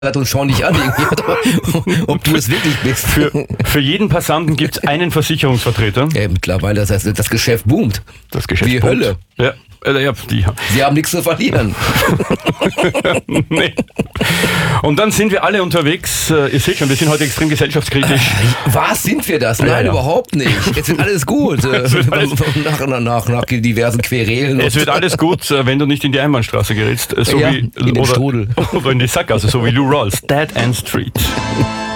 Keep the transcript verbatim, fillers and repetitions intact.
und schauen dich an, ob du es wirklich bist. Für, für jeden Passanten gibt es einen Versicherungsvertreter. Ja, mittlerweile, das heißt, das Geschäft boomt. Das Geschäft Wie boomt. Hölle. Ja, äh, ja, die. Sie haben nichts zu verlieren. Nee. Und dann sind wir alle unterwegs. Ihr seht schon, wir sind heute extrem gesellschaftskritisch. Was, sind wir das? Nein, Ja, ja. überhaupt nicht. Jetzt wird alles gut. wird alles- nach, nach, nach, nach diversen Querelen. Es wird alles gut, wenn du nicht in die Einbahnstraße gerätst. So Ja, wie, in den oder, Strudel. oder in die Sackgasse, so wie Lou Rawls. Dead End Street.